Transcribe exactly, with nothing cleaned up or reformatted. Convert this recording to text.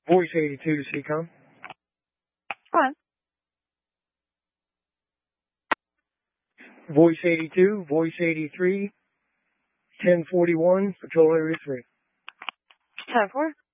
Voice eighty-two to C COM. Go on. Voice eighty-two, Voice eighty-three, ten forty-one, Patrol Area three. ten four.